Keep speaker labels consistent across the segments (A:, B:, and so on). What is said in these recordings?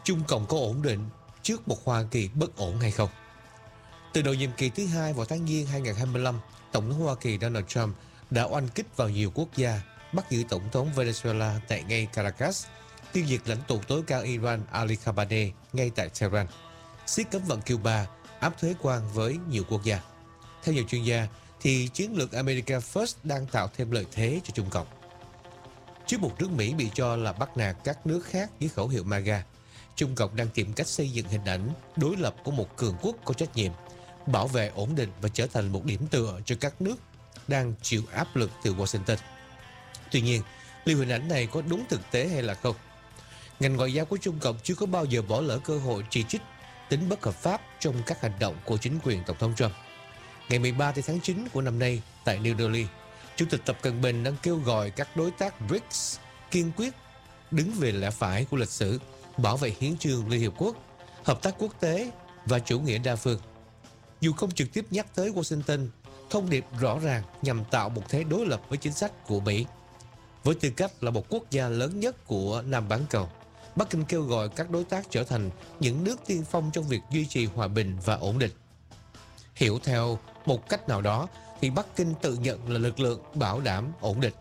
A: Trung Cộng có ổn định trước một Hoa Kỳ bất ổn hay không? Từ đầu nhiệm kỳ thứ hai vào tháng Giêng 2025, Tổng thống Hoa Kỳ Donald Trump đã oanh kích vào nhiều quốc gia, bắt giữ Tổng thống Venezuela tại ngay Caracas, tiêu diệt lãnh tụ tối cao Iran Ali Khamenei ngay tại Tehran, siết cấm vận Cuba, áp thuế quan với nhiều quốc gia. Theo nhiều chuyên gia, thì chiến lược America First đang tạo thêm lợi thế cho Trung Cộng. Trước một nước Mỹ bị cho là bắt nạt các nước khác với khẩu hiệu MAGA, Trung Cộng đang tìm cách xây dựng hình ảnh đối lập của một cường quốc có trách nhiệm, bảo vệ ổn định và trở thành một điểm tựa cho các nước đang chịu áp lực từ Washington. Tuy nhiên, liệu hình ảnh này có đúng thực tế hay là không? Ngành ngoại giao của Trung Cộng chưa có bao giờ bỏ lỡ cơ hội chỉ trích tính bất hợp pháp trong các hành động của chính quyền Tổng thống Trump. Ngày 13 tháng 9 của năm nay tại New Delhi, Chủ tịch Tập Cận Bình đang kêu gọi các đối tác BRICS kiên quyết đứng về lẽ phải của lịch sử, bảo vệ hiến chương Liên Hiệp Quốc, hợp tác quốc tế và chủ nghĩa đa phương. Dù không trực tiếp nhắc tới Washington, thông điệp rõ ràng nhằm tạo một thế đối lập với chính sách của Mỹ. Với tư cách là một quốc gia lớn nhất của Nam bán cầu, Bắc Kinh kêu gọi các đối tác trở thành những nước tiên phong trong việc duy trì hòa bình và ổn định. Hiểu theo một cách nào đó thì Bắc Kinh tự nhận là lực lượng bảo đảm ổn định.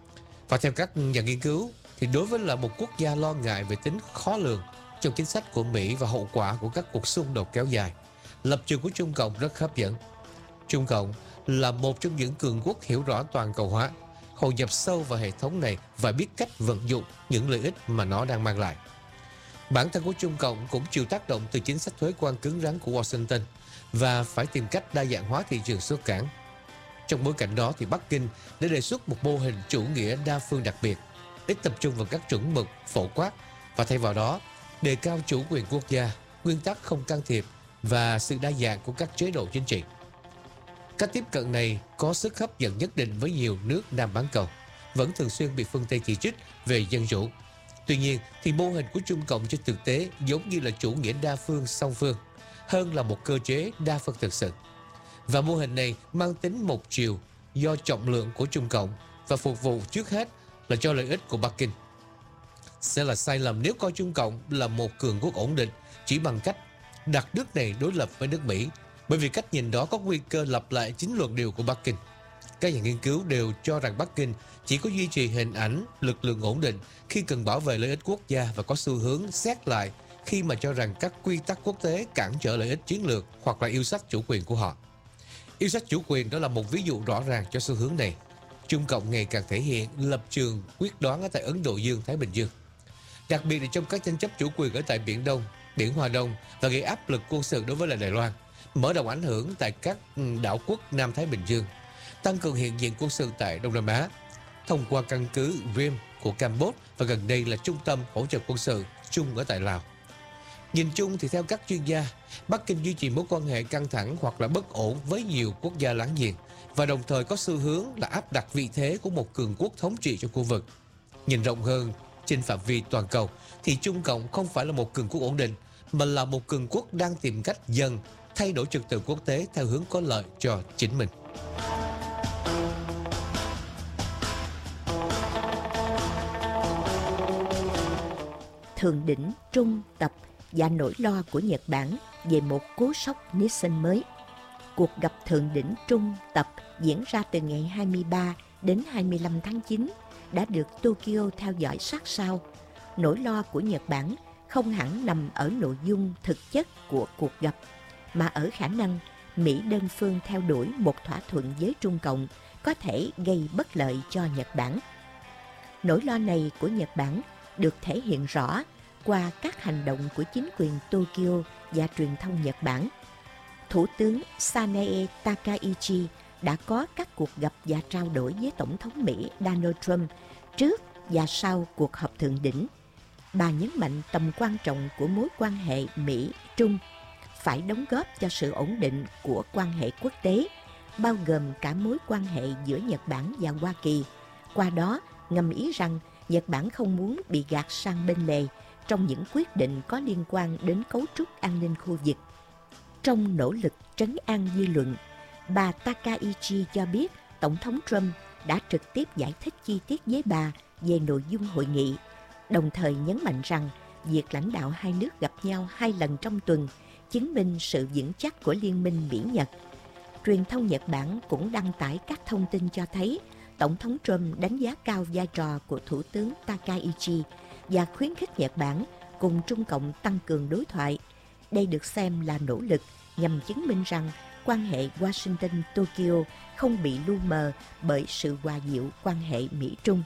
A: Và theo các nhà nghiên cứu thì đối với là một quốc gia lo ngại về tính khó lường trong chính sách của Mỹ và hậu quả của các cuộc xung đột kéo dài, lập trường của Trung Cộng rất hấp dẫn. Trung Cộng là một trong những cường quốc hiểu rõ toàn cầu hóa, hội nhập sâu vào hệ thống này và biết cách vận dụng những lợi ích mà nó đang mang lại. Bản thân của Trung Cộng cũng chịu tác động từ chính sách thuế quan cứng rắn của Washington và phải tìm cách đa dạng hóa thị trường xuất cảng. Trong bối cảnh đó thì Bắc Kinh đã đề xuất một mô hình chủ nghĩa đa phương đặc biệt, ít tập trung vào các chuẩn mực phổ quát và thay vào đó đề cao chủ quyền quốc gia, nguyên tắc không can thiệp và sự đa dạng của các chế độ chính trị. Cách tiếp cận này có sức hấp dẫn nhất định với nhiều nước Nam bán cầu, vẫn thường xuyên bị phương Tây chỉ trích về dân chủ. Tuy nhiên thì mô hình của Trung Cộng trên thực tế giống như là chủ nghĩa đa phương song phương, hơn là một cơ chế đa phương thực sự. Và mô hình này mang tính một chiều do trọng lượng của Trung Cộng và phục vụ trước hết là cho lợi ích của Bắc Kinh. Sẽ là sai lầm nếu coi Trung Cộng là một cường quốc ổn định chỉ bằng cách đặt nước này đối lập với nước Mỹ, bởi vì cách nhìn đó có nguy cơ lặp lại chính luận điệu của Bắc Kinh. Các nhà nghiên cứu đều cho rằng Bắc Kinh chỉ có duy trì hình ảnh lực lượng ổn định khi cần bảo vệ lợi ích quốc gia và có xu hướng xét lại khi mà cho rằng các quy tắc quốc tế cản trở lợi ích chiến lược hoặc là yêu sách chủ quyền của họ. Yêu sách chủ quyền đó là một ví dụ rõ ràng cho xu hướng này. Trung Cộng ngày càng thể hiện lập trường quyết đoán ở tại Ấn Độ Dương, Thái Bình Dương, đặc biệt là trong các tranh chấp chủ quyền ở tại Biển Đông, Biển Hoa Đông và gây áp lực quân sự đối với lại Đài Loan, mở rộng ảnh hưởng tại các đảo quốc Nam Thái Bình Dương, tăng cường hiện diện quân sự tại Đông Nam Á thông qua căn cứ Ream của Campuchia và gần đây là trung tâm hỗ trợ quân sự chung ở tại Lào. Nhìn chung thì theo các chuyên gia, Bắc Kinh duy trì mối quan hệ căng thẳng hoặc là bất ổn với nhiều quốc gia láng giềng và đồng thời có xu hướng là áp đặt vị thế của một cường quốc thống trị trong khu vực. Nhìn rộng hơn, trên phạm vi toàn cầu thì Trung Cộng không phải là một cường quốc ổn định mà là một cường quốc đang tìm cách dần thay đổi trật tự quốc tế theo hướng có lợi cho chính mình.
B: Thượng đỉnh Trung Tập và nỗi lo của Nhật Bản về một cú sốc Nixon mới. Cuộc gặp thượng đỉnh Trung Tập diễn ra từ ngày 23 đến 25 tháng 9 đã được Tokyo theo dõi sát sao. Nỗi lo của Nhật Bản không hẳn nằm ở nội dung thực chất của cuộc gặp, mà ở khả năng Mỹ đơn phương theo đuổi một thỏa thuận với Trung Cộng có thể gây bất lợi cho Nhật Bản. Nỗi lo này của Nhật Bản được thể hiện rõ qua các hành động của chính quyền Tokyo và truyền thông Nhật Bản. Thủ tướng Sanae Takaichi đã có các cuộc gặp và trao đổi với Tổng thống Mỹ Donald Trump trước và sau cuộc họp thượng đỉnh. Bà nhấn mạnh tầm quan trọng của mối quan hệ Mỹ-Trung phải đóng góp cho sự ổn định của quan hệ quốc tế, bao gồm cả mối quan hệ giữa Nhật Bản và Hoa Kỳ. Qua đó, ngầm ý rằng Nhật Bản không muốn bị gạt sang bên lề trong những quyết định có liên quan đến cấu trúc an ninh khu vực. Trong nỗ lực trấn an dư luận, bà Takaichi cho biết Tổng thống Trump đã trực tiếp giải thích chi tiết với bà về nội dung hội nghị, đồng thời nhấn mạnh rằng việc lãnh đạo hai nước gặp nhau 2 lần trong tuần chứng minh sự vững chắc của liên minh Mỹ-Nhật. Truyền thông Nhật Bản cũng đăng tải các thông tin cho thấy Tổng thống Trump đánh giá cao vai trò của Thủ tướng Takaichi và khuyến khích Nhật Bản cùng Trung Cộng tăng cường đối thoại. Đây được xem là nỗ lực nhằm chứng minh rằng quan hệ Washington-Tokyo không bị lu mờ bởi sự hòa dịu quan hệ Mỹ-Trung.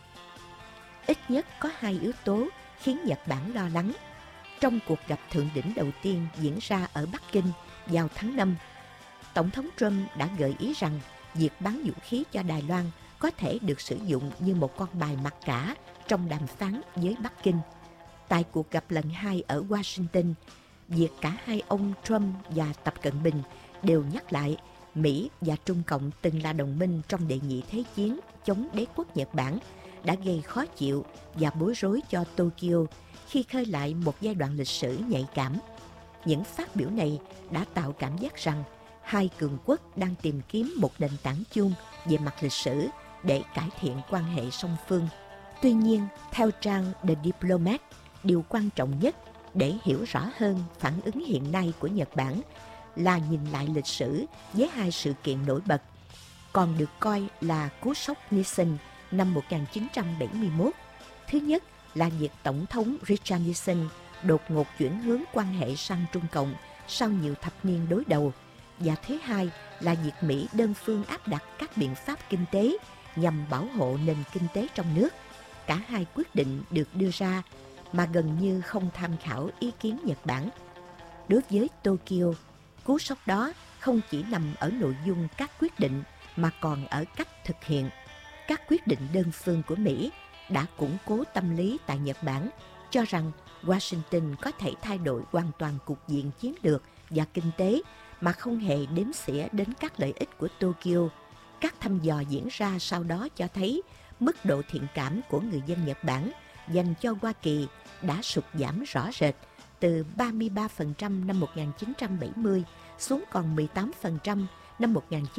B: Ít nhất có 2 yếu tố khiến Nhật Bản lo lắng. Trong cuộc gặp thượng đỉnh đầu tiên diễn ra ở Bắc Kinh vào tháng 5, Tổng thống Trump đã gợi ý rằng việc bán vũ khí cho Đài Loan có thể được sử dụng như một con bài mặc cả trong đàm phán với Bắc Kinh. Tại cuộc gặp lần 2 ở Washington, việc cả hai ông Trump và Tập Cận Bình đều nhắc lại Mỹ và Trung Cộng từng là đồng minh trong đệ nhị thế chiến chống đế quốc Nhật Bản đã gây khó chịu và bối rối cho Tokyo khi khơi lại một giai đoạn lịch sử nhạy cảm. Những phát biểu này đã tạo cảm giác rằng hai cường quốc đang tìm kiếm một nền tảng chung về mặt lịch sử để cải thiện quan hệ song phương. Tuy nhiên, theo trang The Diplomat, điều quan trọng nhất để hiểu rõ hơn phản ứng hiện nay của Nhật Bản là nhìn lại lịch sử với 2 sự kiện nổi bật, còn được coi là cú sốc Nixon năm 1971. Thứ nhất là việc Tổng thống Richard Nixon đột ngột chuyển hướng quan hệ sang Trung Cộng sau nhiều thập niên đối đầu. Và thứ hai là việc Mỹ đơn phương áp đặt các biện pháp kinh tế nhằm bảo hộ nền kinh tế trong nước. Cả hai quyết định được đưa ra mà gần như không tham khảo ý kiến Nhật Bản. Đối với Tokyo, cú sốc đó không chỉ nằm ở nội dung các quyết định mà còn ở cách thực hiện. Các quyết định đơn phương của Mỹ đã củng cố tâm lý tại Nhật Bản, cho rằng Washington có thể thay đổi hoàn toàn cục diện chiến lược và kinh tế mà không hề đếm xỉa đến các lợi ích của Tokyo. Các thăm dò diễn ra sau đó cho thấy mức độ thiện cảm của người dân Nhật Bản dành cho Hoa Kỳ đã sụt giảm rõ rệt từ 33% năm 1970 xuống còn 18% năm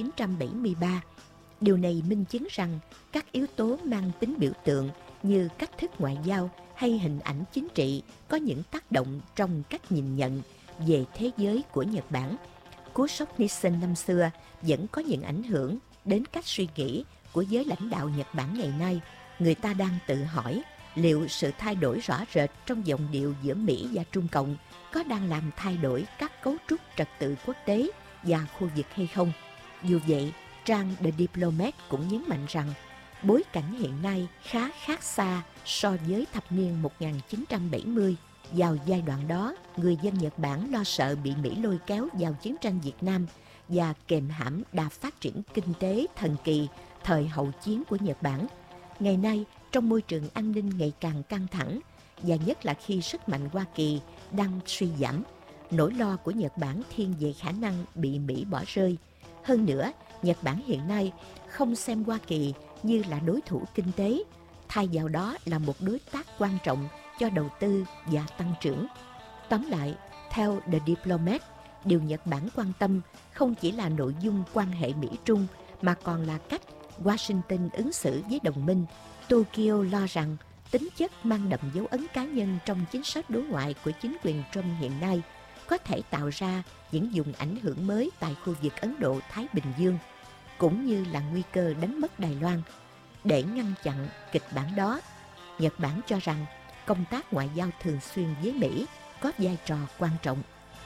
B: 1973. Điều này minh chứng rằng các yếu tố mang tính biểu tượng như cách thức ngoại giao hay hình ảnh chính trị có những tác động trong cách nhìn nhận về thế giới của Nhật Bản. Cú sốc Nixon năm xưa vẫn có những ảnh hưởng đến cách suy nghĩ của giới lãnh đạo Nhật Bản ngày nay. Người ta đang tự hỏi liệu sự thay đổi rõ rệt trong giọng điệu giữa Mỹ và Trung Cộng có đang làm thay đổi các cấu trúc trật tự quốc tế và khu vực hay không. Dù vậy, trang The Diplomat cũng nhấn mạnh rằng bối cảnh hiện nay khá khác xa so với thập niên 1970. Vào giai đoạn đó, người dân Nhật Bản lo sợ bị Mỹ lôi kéo vào chiến tranh Việt Nam và kềm hãm đà phát triển kinh tế thần kỳ thời hậu chiến của Nhật Bản. Ngày nay, trong môi trường an ninh ngày càng căng thẳng, và nhất là khi sức mạnh Hoa Kỳ đang suy giảm, nỗi lo của Nhật Bản thiên về khả năng bị Mỹ bỏ rơi. Hơn nữa, Nhật Bản hiện nay không xem Hoa Kỳ như là đối thủ kinh tế, thay vào đó là một đối tác quan trọng cho đầu tư và tăng trưởng. Tóm lại, theo The Diplomat, điều Nhật Bản quan tâm không chỉ là nội dung quan hệ Mỹ-Trung mà còn là cách Washington ứng xử với đồng minh. Tokyo lo rằng tính chất mang đậm dấu ấn cá nhân trong chính sách đối ngoại của chính quyền Trump hiện nay có thể tạo ra những vùng ảnh hưởng mới tại khu vực Ấn Độ-Thái Bình Dương, cũng như là nguy cơ đánh mất Đài Loan. Để ngăn chặn kịch bản đó, Nhật Bản cho rằng công tác ngoại giao thường xuyên với Mỹ có vai trò quan trọng.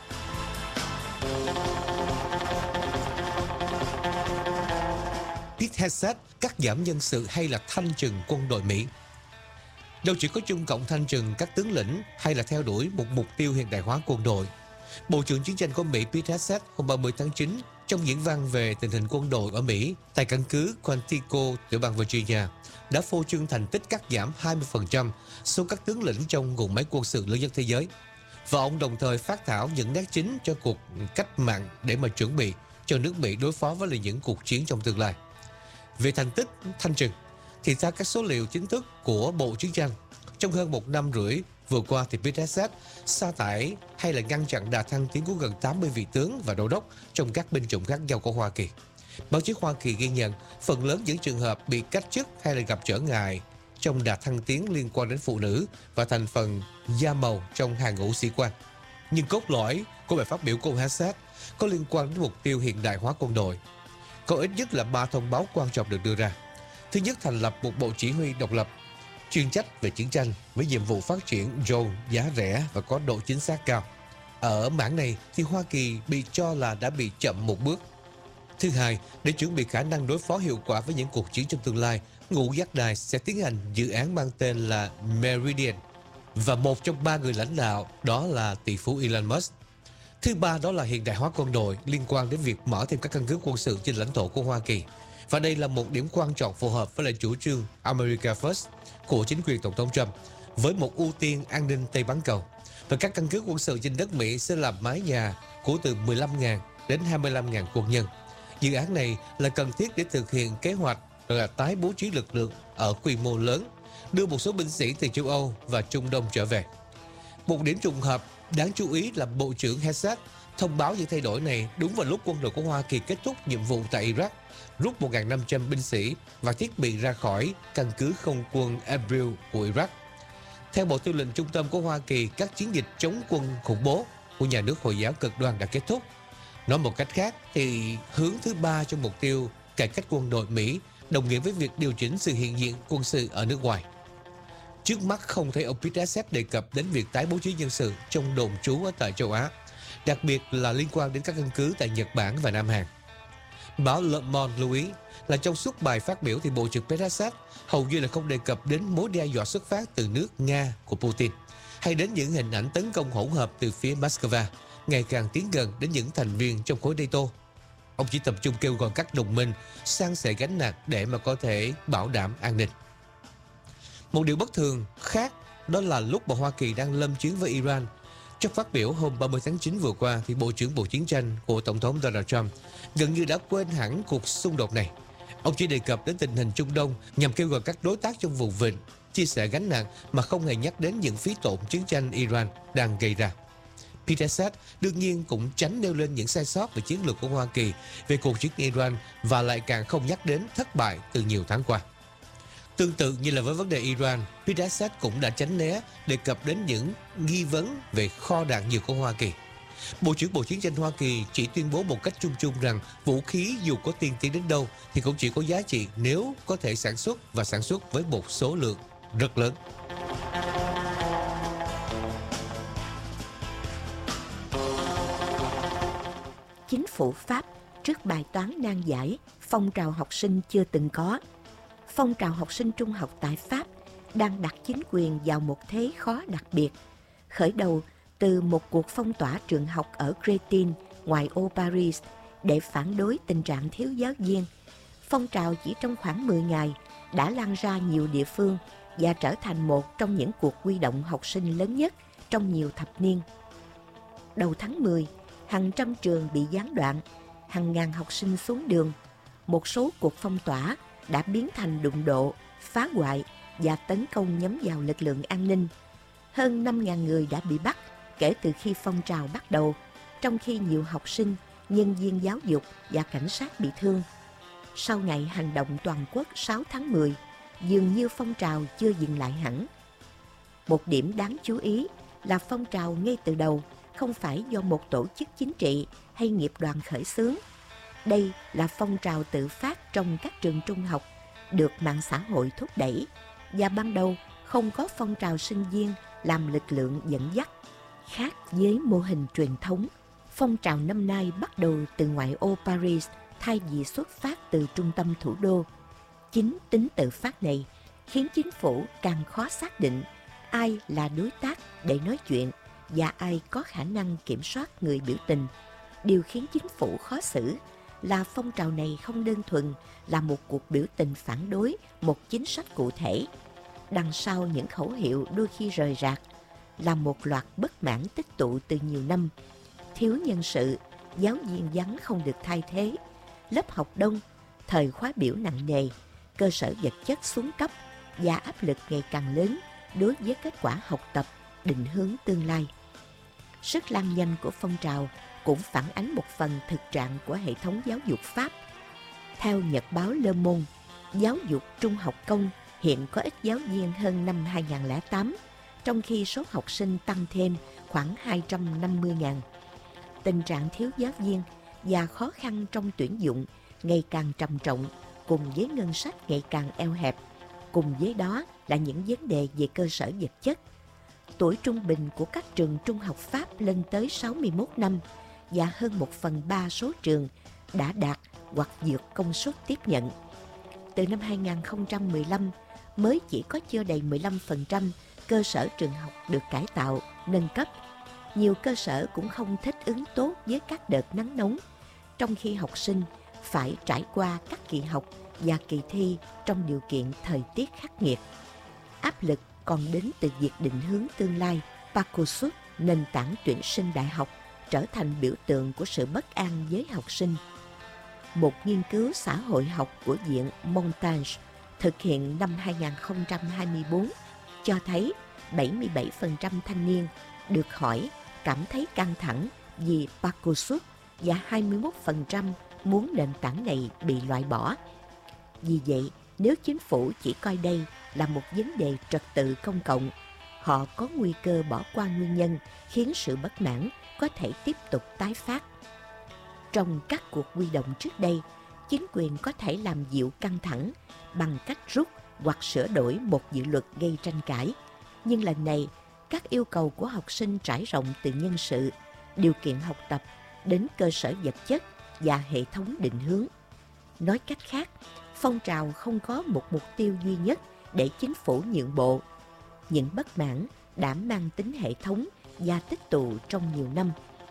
A: Pete Hegseth cắt giảm nhân sự hay là thanh trừng quân đội Mỹ? Đâu chỉ có Trung Cộng thanh trừng các tướng lĩnh hay là theo đuổi một mục tiêu hiện đại hóa quân đội. Bộ trưởng chiến tranh của Mỹ Pete Hegseth hôm 30 tháng 9 trong diễn văn về tình hình quân đội ở Mỹ tại căn cứ Quantico, tiểu bang Virginia, đã phô trương thành tích cắt giảm 20% số các tướng lĩnh trong guồng máy quân sự lớn nhất thế giới. Và ông đồng thời phát thảo những nét chính cho cuộc cách mạng để mà chuẩn bị cho nước Mỹ đối phó với những cuộc chiến trong tương lai. Về thành tích thanh trừng, thì theo các số liệu chính thức của Bộ Chiến tranh, trong hơn 1 năm rưỡi vừa qua thì Pete Hegseth sa thải hay là ngăn chặn đà thăng tiến của gần 80 vị tướng và đô đốc trong các binh chủng khác nhau của Hoa Kỳ. Báo chí Hoa Kỳ ghi nhận phần lớn những trường hợp bị cách chức hay là gặp trở ngại trong đà thăng tiến liên quan đến phụ nữ và thành phần da màu trong hàng ngũ sĩ quan. Nhưng cốt lõi của bài phát biểu của ông Hassad có liên quan đến mục tiêu hiện đại hóa quân đội. Có ít nhất là 3 thông báo quan trọng được đưa ra. Thứ nhất, thành lập một bộ chỉ huy độc lập, chuyên trách về chiến tranh với nhiệm vụ phát triển drone giá rẻ và có độ chính xác cao. Ở mảng này thì Hoa Kỳ bị cho là đã bị chậm một bước. Thứ hai, để chuẩn bị khả năng đối phó hiệu quả với những cuộc chiến trong tương lai, Ngũ Giác Đài sẽ tiến hành dự án mang tên là Meridian, và một trong 3 người lãnh đạo đó là tỷ phú Elon Musk. Thứ ba, đó là hiện đại hóa quân đội liên quan đến việc mở thêm các căn cứ quân sự trên lãnh thổ của Hoa Kỳ. Và đây là một điểm quan trọng phù hợp với lại chủ trương America First của chính quyền Tổng thống Trump, với một ưu tiên an ninh Tây Bán Cầu. Và các căn cứ quân sự trên đất Mỹ sẽ là mái nhà của từ 15.000 đến 25.000 quân nhân. Dự án này là cần thiết để thực hiện kế hoạch là tái bố trí lực lượng ở quy mô lớn, đưa một số binh sĩ từ châu Âu và Trung Đông trở về. Một điểm trùng hợp đáng chú ý là Bộ trưởng Hassad thông báo những thay đổi này đúng vào lúc quân đội của Hoa Kỳ kết thúc nhiệm vụ tại Iraq, rút 1.500 binh sĩ và thiết bị ra khỏi căn cứ không quân Erbil của Iraq. Theo Bộ Tư lệnh Trung tâm của Hoa Kỳ, các chiến dịch chống quân khủng bố của nhà nước Hồi giáo cực đoan đã kết thúc. Nói một cách khác thì hướng thứ ba trong mục tiêu cải cách quân đội Mỹ đồng nghĩa với việc điều chỉnh sự hiện diện quân sự ở nước ngoài. Trước mắt không thấy ông Pete Hegseth đề cập đến việc tái bố trí nhân sự trong đồn trú ở tại châu Á, đặc biệt là liên quan đến các căn cứ tại Nhật Bản và Nam Hàn. Báo Le Monde lưu ý là trong suốt bài phát biểu thì Bộ trưởng Pete Hegseth hầu như là không đề cập đến mối đe dọa xuất phát từ nước Nga của Putin, hay đến những hình ảnh tấn công hỗn hợp từ phía Moscow ngày càng tiến gần đến những thành viên trong khối NATO. Ông chỉ tập trung kêu gọi các đồng minh san sẻ gánh nặng để mà có thể bảo đảm an ninh. Một điều bất thường khác đó là lúc mà Hoa Kỳ đang lâm chiến với Iran. Trong phát biểu hôm 30 tháng 9 vừa qua thì Bộ trưởng Bộ Chiến tranh của Tổng thống Donald Trump gần như đã quên hẳn cuộc xung đột này. Ông chỉ đề cập đến tình hình Trung Đông nhằm kêu gọi các đối tác trong vùng vịnh chia sẻ gánh nặng mà không hề nhắc đến những phí tổn chiến tranh Iran đang gây ra. Pete Hegseth đương nhiên cũng tránh nêu lên những sai sót về chiến lược của Hoa Kỳ về cuộc chiến Iran và lại càng không nhắc đến thất bại từ nhiều tháng qua. Tương tự như là với vấn đề Iran, Pete Hegseth cũng đã tránh né đề cập đến những nghi vấn về kho đạn dược của Hoa Kỳ. Bộ trưởng Bộ Chiến tranh Hoa Kỳ chỉ tuyên bố một cách chung chung rằng vũ khí dù có tiên tiến đến đâu thì cũng chỉ có giá trị nếu có thể sản xuất và sản xuất với một số lượng rất lớn.
B: Chính phủ Pháp trước bài toán nan giải phong trào học sinh chưa từng có. Phong trào học sinh trung học tại Pháp đang đặt chính quyền vào một thế khó đặc biệt, khởi đầu từ một cuộc phong tỏa trường học ở Crétin, ngoại ô Paris, để phản đối tình trạng thiếu giáo viên. Phong trào chỉ trong khoảng 10 ngày đã lan ra nhiều địa phương và trở thành một trong những cuộc huy động học sinh lớn nhất trong nhiều thập niên. Đầu tháng 10, hàng trăm trường bị gián đoạn, hàng ngàn học sinh xuống đường. Một số cuộc phong tỏa đã biến thành đụng độ, phá hoại và tấn công nhắm vào lực lượng an ninh. Hơn 5.000 người đã bị bắt kể từ khi phong trào bắt đầu, trong khi nhiều học sinh, nhân viên giáo dục và cảnh sát bị thương. Sau ngày hành động toàn quốc 6 tháng 10, dường như phong trào chưa dừng lại hẳn. Một điểm đáng chú ý là phong trào ngay từ đầu không phải do một tổ chức chính trị hay nghiệp đoàn khởi xướng. Đây là phong trào tự phát trong các trường trung học, được mạng xã hội thúc đẩy, và ban đầu không có phong trào sinh viên làm lực lượng dẫn dắt. Khác với mô hình truyền thống, phong trào năm nay bắt đầu từ ngoại ô Paris thay vì xuất phát từ trung tâm thủ đô. Chính tính tự phát này khiến chính phủ càng khó xác định ai là đối tác để nói chuyện và ai có khả năng kiểm soát người biểu tình. Điều khiến chính phủ khó xử là phong trào này không đơn thuần là một cuộc biểu tình phản đối một chính sách cụ thể. Đằng sau những khẩu hiệu đôi khi rời rạc là một loạt bất mãn tích tụ từ nhiều năm. Thiếu nhân sự, giáo viên vắng không được thay thế, lớp học đông, thời khóa biểu nặng nề, cơ sở vật chất xuống cấp và áp lực ngày càng lớn đối với kết quả học tập, định hướng tương lai. Sức lan nhanh của phong trào cũng phản ánh một phần thực trạng của hệ thống giáo dục Pháp. Theo nhật báo Le Monde, giáo dục trung học công hiện có ít giáo viên hơn năm 2008, trong khi số học sinh tăng thêm khoảng 250.000. Tình trạng thiếu giáo viên và khó khăn trong tuyển dụng ngày càng trầm trọng, cùng với ngân sách ngày càng eo hẹp. Cùng với đó là những vấn đề về cơ sở vật chất. Tuổi trung bình của các trường trung học Pháp lên tới 61 năm và hơn 1/3 số trường đã đạt hoặc vượt công suất tiếp nhận. Từ năm 2015, mới chỉ có chưa đầy 15% cơ sở trường học được cải tạo, nâng cấp. Nhiều cơ sở cũng không thích ứng tốt với các đợt nắng nóng, trong khi học sinh phải trải qua các kỳ học và kỳ thi trong điều kiện thời tiết khắc nghiệt. Áp lực còn đến từ việc định hướng tương lai. Parcoursup, nền tảng tuyển sinh đại học, trở thành biểu tượng của sự bất an với học sinh. Một nghiên cứu xã hội học của Viện Montaigne thực hiện năm 2024 cho thấy 77% thanh niên được hỏi cảm thấy căng thẳng vì Parcoursup và 21% muốn nền tảng này bị loại bỏ. Vì vậy, nếu chính phủ chỉ coi đây là một vấn đề trật tự công cộng, họ có nguy cơ bỏ qua nguyên nhân khiến sự bất mãn có thể tiếp tục tái phát. Trong các cuộc huy động trước đây, chính quyền có thể làm dịu căng thẳng bằng cách rút hoặc sửa đổi một dự luật gây tranh cãi. Nhưng lần này, các yêu cầu của học sinh trải rộng từ nhân sự, điều kiện học tập đến cơ sở vật chất và hệ thống định hướng. Nói cách khác, phong trào không có một mục tiêu duy nhất để chính phủ nhượng bộ. Những bất mãn đã mang tính hệ thống và tích tụ trong nhiều năm.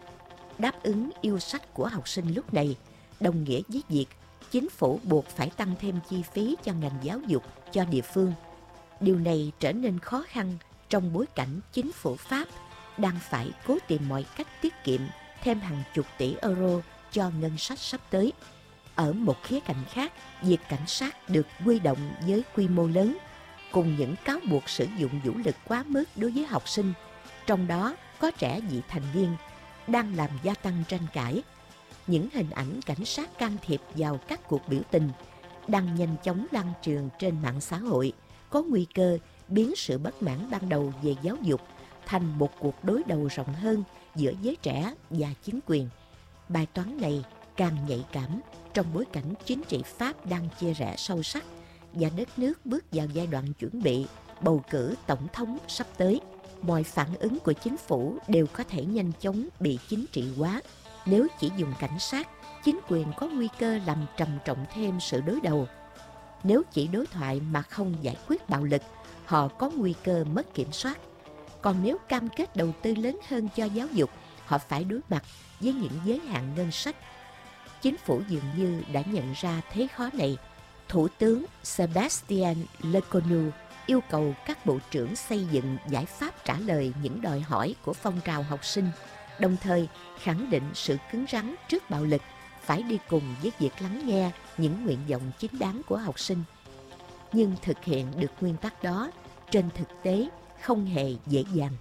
B: Đáp ứng yêu sách của học sinh lúc này đồng nghĩa với việc chính phủ buộc phải tăng thêm chi phí cho ngành giáo dục cho địa phương. Điều này trở nên khó khăn trong bối cảnh chính phủ Pháp đang phải cố tìm mọi cách tiết kiệm thêm hàng chục tỷ euro cho ngân sách sắp tới. Ở một khía cạnh khác, việc cảnh sát được huy động với quy mô lớn, cùng những cáo buộc sử dụng vũ lực quá mức đối với học sinh, trong đó có trẻ vị thành niên, đang làm gia tăng tranh cãi. Những hình ảnh cảnh sát can thiệp vào các cuộc biểu tình đang nhanh chóng lan truyền trên mạng xã hội, có nguy cơ biến sự bất mãn ban đầu về giáo dục thành một cuộc đối đầu rộng hơn giữa giới trẻ và chính quyền. Bài toán này càng nhạy cảm trong bối cảnh chính trị Pháp đang chia rẽ sâu sắc và đất nước bước vào giai đoạn chuẩn bị bầu cử tổng thống sắp tới. Mọi phản ứng của chính phủ đều có thể nhanh chóng bị chính trị hóa. Nếu chỉ dùng cảnh sát, chính quyền có nguy cơ làm trầm trọng thêm sự đối đầu. Nếu chỉ đối thoại mà không giải quyết bạo lực, họ có nguy cơ mất kiểm soát. Còn nếu cam kết đầu tư lớn hơn cho giáo dục, họ phải đối mặt với những giới hạn ngân sách. Chính phủ dường như đã nhận ra thế khó này. Thủ tướng Sébastien Lecornu yêu cầu các bộ trưởng xây dựng giải pháp trả lời những đòi hỏi của phong trào học sinh, đồng thời khẳng định sự cứng rắn trước bạo lực phải đi cùng với việc lắng nghe những nguyện vọng chính đáng của học sinh. Nhưng thực hiện được nguyên tắc đó trên thực tế không hề dễ dàng.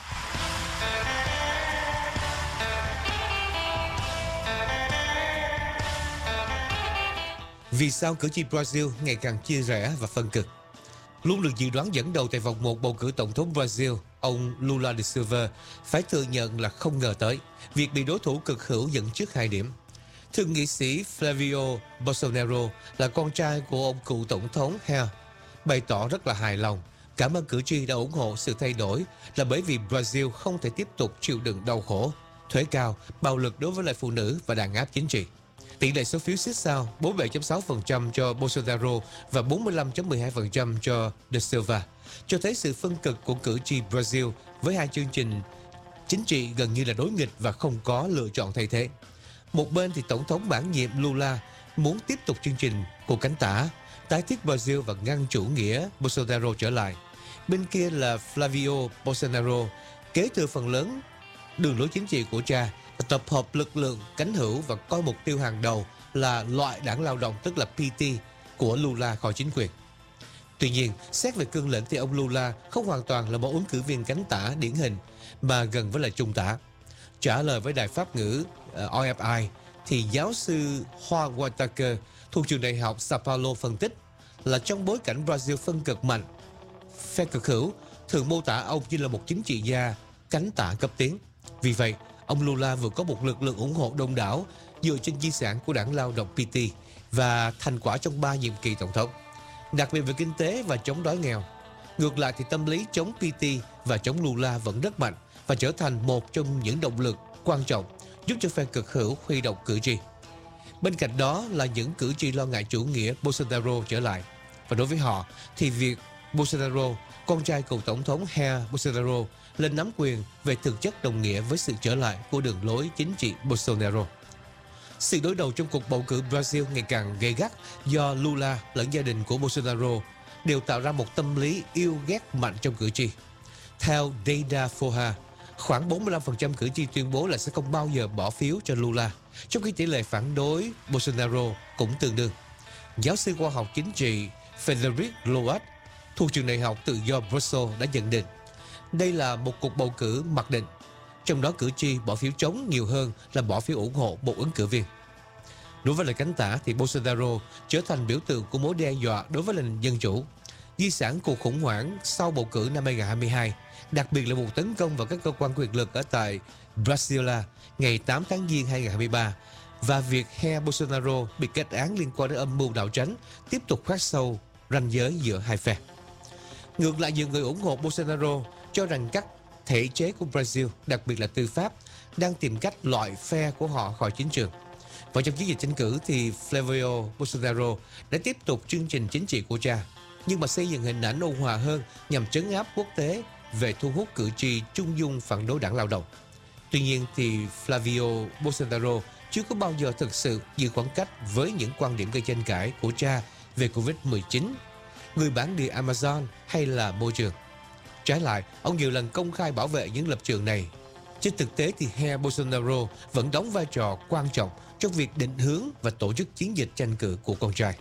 A: Vì sao cử tri Brazil ngày càng chia rẽ và phân cực? Luôn được dự đoán dẫn đầu tại vòng 1 bầu cử tổng thống Brazil, ông Lula da Silva phải thừa nhận là không ngờ tới việc bị đối thủ cực hữu dẫn trước 2 điểm. Thượng nghị sĩ Flavio Bolsonaro là con trai của ông cựu tổng thống Jair, bày tỏ rất là hài lòng, cảm ơn cử tri đã ủng hộ sự thay đổi là bởi vì Brazil không thể tiếp tục chịu đựng đau khổ, thuế cao, bạo lực đối với lại phụ nữ và đàn áp chính trị. Tỷ lệ số phiếu xích sao 47.6% cho Bolsonaro và 45.12% cho da Silva cho thấy sự phân cực của cử tri Brazil với hai chương trình chính trị gần như là đối nghịch và không có lựa chọn thay thế. Một bên thì tổng thống mãn nhiệm Lula muốn tiếp tục chương trình của cánh tả, tái thiết Brazil và ngăn chủ nghĩa Bolsonaro trở lại. Bên kia là Flavio Bolsonaro kế thừa phần lớn đường lối chính trị của cha, tập hợp lực lượng cánh hữu và coi mục tiêu hàng đầu là loại đảng lao động tức là PT của Lula khỏi chính quyền. Tuy nhiên, xét về cương lĩnh thì ông Lula không hoàn toàn là một ứng cử viên cánh tả điển hình mà gần với lại trung tả. Trả lời với đài Pháp ngữ RFI thì giáo sư Hoa Whitaker thuộc trường đại học Sao Paulo phân tích là trong bối cảnh Brazil phân cực mạnh, phe cực hữu thường mô tả ông như là một chính trị gia cánh tả cấp tiến. Vì vậy, ông Lula vừa có một lực lượng ủng hộ đông đảo dựa trên di sản của đảng lao động PT và thành quả trong 3 nhiệm kỳ tổng thống, đặc biệt về kinh tế và chống đói nghèo. Ngược lại thì tâm lý chống PT và chống Lula vẫn rất mạnh và trở thành một trong những động lực quan trọng giúp cho phe cực hữu huy động cử tri. Bên cạnh đó là những cử tri lo ngại chủ nghĩa Bolsonaro trở lại. Và đối với họ thì việc Bolsonaro, con trai cựu tổng thống Jair Bolsonaro, lên nắm quyền về thực chất đồng nghĩa với sự trở lại của đường lối chính trị Bolsonaro. Sự đối đầu trong cuộc bầu cử Brazil ngày càng gay gắt do Lula lẫn gia đình của Bolsonaro đều tạo ra một tâm lý yêu ghét mạnh trong cử tri. Theo Data Folha, khoảng 45% cử tri tuyên bố là sẽ không bao giờ bỏ phiếu cho Lula, trong khi tỷ lệ phản đối Bolsonaro cũng tương đương. Giáo sư khoa học chính trị Frederic Loat thuộc trường đại học tự do Brussels đã nhận định đây là một cuộc bầu cử mặc định, trong đó cử tri bỏ phiếu trống nhiều hơn là bỏ phiếu ủng hộ một ứng cử viên. Đối với lời cánh tả thì Bolsonaro trở thành biểu tượng của mối đe dọa đối với nền dân chủ. Di sản cuộc khủng hoảng sau bầu cử năm 2022, đặc biệt là vụ tấn công vào các cơ quan quyền lực ở tại Brasilia ngày 8 tháng Giêng 2023 và việc Jair Bolsonaro bị kết án liên quan đến âm mưu đảo tránh tiếp tục khoét sâu ranh giới giữa hai phe. Ngược lại, nhiều người ủng hộ Bolsonaro cho rằng các thể chế của Brazil, đặc biệt là tư pháp, đang tìm cách loại phe của họ khỏi chính trường. Và trong chiến dịch tranh cử thì Flavio Bolsonaro đã tiếp tục chương trình chính trị của cha, nhưng mà xây dựng hình ảnh ôn hòa hơn nhằm trấn áp quốc tế về thu hút cử tri trung dung phản đối đảng lao động. Tuy nhiên thì Flavio Bolsonaro chưa có bao giờ thực sự giữ khoảng cách với những quan điểm gây tranh cãi của cha về Covid-19, người bản địa Amazon hay là môi trường. Trái lại, ông nhiều lần công khai bảo vệ những lập trường này. Trên thực tế thì Jair Bolsonaro vẫn đóng vai trò quan trọng trong việc định hướng và tổ chức chiến dịch tranh cử của con trai.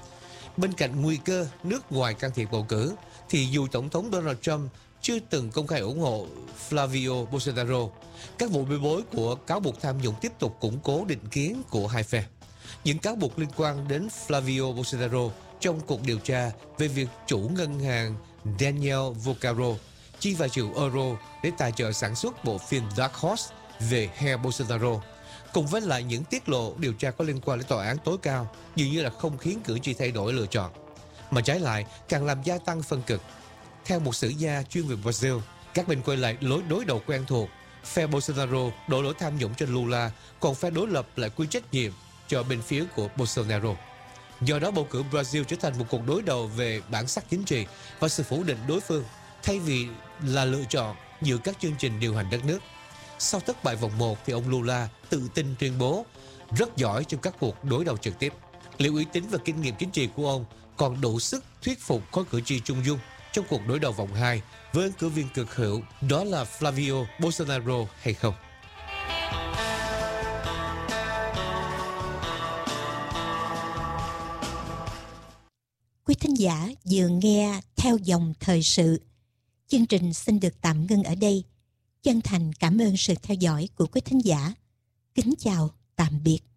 A: Bên cạnh nguy cơ nước ngoài can thiệp bầu cử, thì dù Tổng thống Donald Trump chưa từng công khai ủng hộ Flavio Bolsonaro, các vụ bê bối của cáo buộc tham nhũng tiếp tục củng cố định kiến của hai phe. Những cáo buộc liên quan đến Flavio Bolsonaro trong cuộc điều tra về việc chủ ngân hàng Daniel Vocaro chi vài triệu euro để tài trợ sản xuất bộ phim Dark Horse về Jair Bolsonaro, cùng với lại những tiết lộ điều tra có liên quan đến tòa án tối cao, dường như là không khiến cử tri thay đổi lựa chọn, mà trái lại càng làm gia tăng phân cực. Theo một sử gia chuyên về Brazil, các bên quay lại lối đối đầu quen thuộc. Phe Bolsonaro đổ lỗi tham nhũng cho Lula, còn phe đối lập lại quy trách nhiệm cho bên phía của Bolsonaro. Do đó, bầu cử Brazil trở thành một cuộc đối đầu về bản sắc chính trị và sự phủ định đối phương, thay vì là lựa chọn giữa các chương trình điều hành đất nước. Sau thất bại vòng 1 thì ông Lula tự tin tuyên bố rất giỏi trong các cuộc đối đầu trực tiếp. Liệu uy tín và kinh nghiệm chính trị của ông còn đủ sức thuyết phục khối cử tri trung dung trong cuộc đối đầu vòng 2 với ứng cử viên cực hữu đó là Flavio Bolsonaro hay không?
B: Quý thính giả vừa nghe Theo dòng thời sự. Chương trình xin được tạm ngưng ở đây. Chân thành cảm ơn sự theo dõi của quý thính giả. Kính chào, tạm biệt.